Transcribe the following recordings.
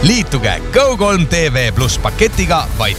Liituge Go3 TV Plus paketiga vaid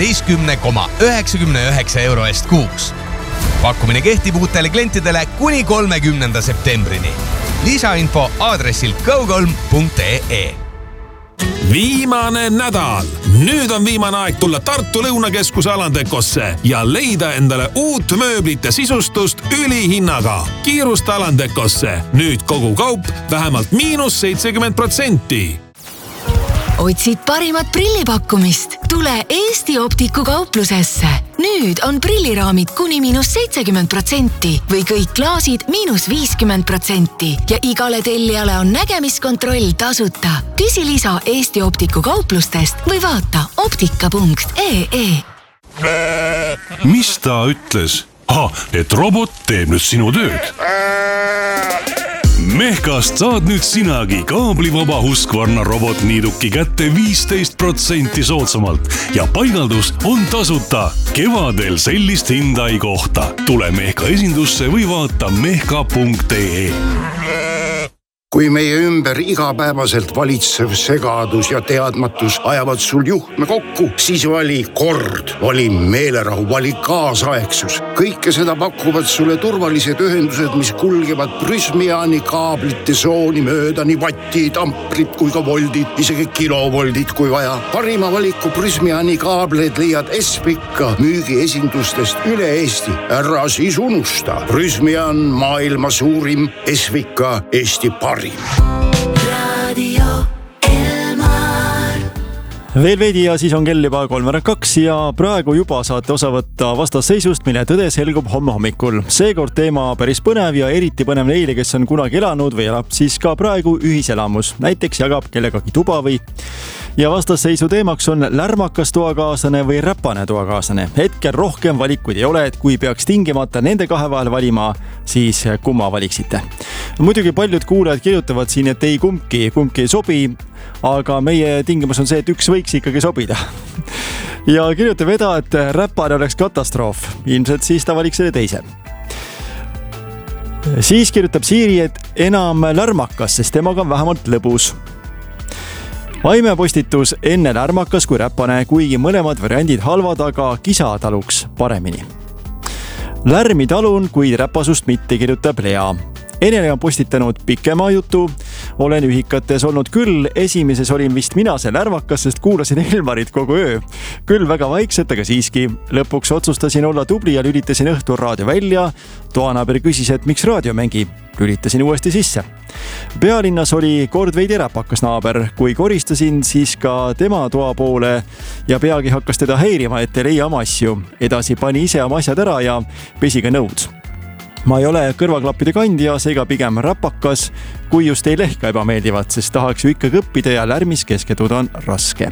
12,99 euro eest kuus. Pakkumine kehtib uutele klientidele kuni 30. septembrini. Lisainfo aadressil go3.ee. Viimane nädal. Nüüd on viimane aeg tulla Tartu Lõunakeskuse Alandekosse ja leida endale uut mööblit ja sisustust ülihinnaga. Kiirusta Alandekosse. Nüüd kogu kaup vähemalt -70%. Otsid parimat prillipakkumist? Tule Eesti Optiku kauplusesse. Nüüd on prilliraamid kuni -70% või kõik klaasid -50% ja igale tellijale on nägemiskontroll tasuta. Küsi lisa Eesti Optiku kauplustest või vaata optika.ee. Mis ta ütles? Et robot teeb nüüd sinu tööd. Mehkast saad nüüd sinagi kaablivaba Husqvarna robotniiduki kätte 15% soodsamalt ja paigaldus on tasuta. Kevadel sellist hinda ei kohta. Tule Mehka esindusse või vaata mehka.ee. Kui meie ümber igapäevaselt valitsev segadus ja teadmatus ajavad sul juhtme kokku, siis vali kord, vali meelerahu, vali kaasaegsus. Kõike seda pakuvad sulle turvalised ühendused, mis kulgevad Prysmiani kaablite sooni mööda nii vattid, amprid kui ka voldid, isegi kilovoldid kui vaja. Parima valiku Prysmiani kaableid leiad Espika müügiesindustest üle Eesti. Ära siis unusta. Prysmian maailma suurim, Espika Eesti parim. Radio Elmar. Veel veidi ja siis on kell juba 3:02 ja praegu juba saate osa võtta vastasseisust, mille tõde selgub homme hommikul. Seekord teema päris põnev ja eriti põnev neile, kes on kunagi elanud või elab siis ka praegu ühiselamus. Näiteks jagab kellegagi tuba või. Ja vastasseisu teemaks on lärmakas toakaaslane või räpane toakaaslane. Hetkel rohkem valikuid ei ole, et kui peaks tingimata nende kahe vahel valima, siis kumma valiksite. Muidugi paljud kuulajad kirjutavad siin, et ei kumbki ei sobi, aga meie tingimus on see, et üks võiks ikkagi sobida. Ja kirjutab Eda, et räpane oleks katastroof. Ilmselt siis ta valiks selle teise. Siis kirjutab Siiri, et enam lärmakas, sest temaga on vähemalt lõbus. Aime postitus enne lärmakas kui räpane, kuigi mõlemad variandid halvad, aga kisa taluks paremini. Lärmi talun, kuid räpasust mitte, kirjutab Lea. Enele on postitanud pikema jutu. Olen ühikates olnud küll, esimeses olin vist mina see lärmakas, sest kuulasin Elmarit kogu öö. Küll väga vaikselt, aga siiski. Lõpuks otsustasin olla tubli ja lülitasin õhtul raadio välja. Toanaaber küsis, et miks raadio mängib. Lülitasin uuesti sisse. Pealinnas oli kord veidi räpakas naaber. Kui koristasin, siis ka tema toa poole ja peagi hakkas teda häirima, et ei leia oma asju. Edasi pani ise oma asjad ära ja pesi ka nõud. Ma ei ole kõrvaklappide kandja, seega pigem räpakas, kui just ei lehka ebameeldivat, sest tahaks ju ikkagi õppida ja lärmis kesketuda on raske.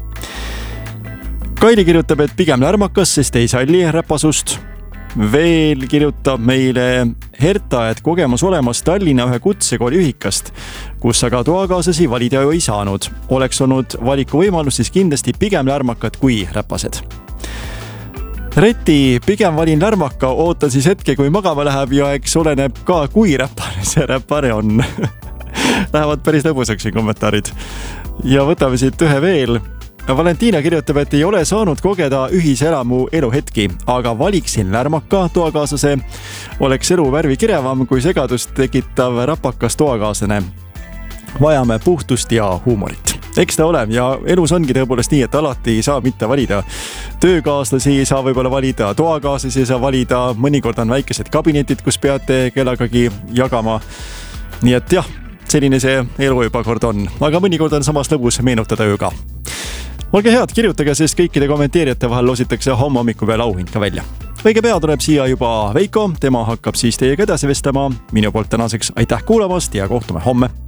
Kaili kirjutab, et pigem lärmakas, sest ei salli räpasust. Veel kirjutab meile Herta, et kogemus olemas Tallinna ühe kutsekooli ühikast, kus aga toakaaslasi valida ju ei saanud. Oleks olnud valiku võimalus, siis kindlasti pigem lärmakad kui räpased. Reti, pigem valin lärmaka, ootan siis hetke, kui magama läheb ja eks oleneb ka, kui räpane see räpane on. Lähevad päris lõbusaks siin kommentaarid. Ja võtame siit ühe veel. Valentina kirjutab, et ei ole saanud kogeda ühiselamu eluhetki, aga valiksin lärmaka toakaaslase. Oleks elu värvi kirevam, kui segadust tekitav räpakas toakaaslane. Vajame puhtust ja huumorit. Eks ta ole ja elus ongi tõepoolest nii, et alati ei saa mitte valida. Töökaaslasi ei saa võib-olla valida, toakaaslasi ei saa valida, mõnikord on väikesed kabinetid, kus peate kellegagi jagama. Nii et jah, selline see elu juba kord on, aga mõnikord on samas lõbus meenutada ju ka. Olge head, kirjutage, sest kõikide kommenteerijate vahel lositakse homme hommiku peal auhind ka välja. Õige pea tuleb siia juba Veiko, tema hakkab siis teiega edasi vestlema. Minu poolt tänaseks aitäh kuulamast ja kohtume homme.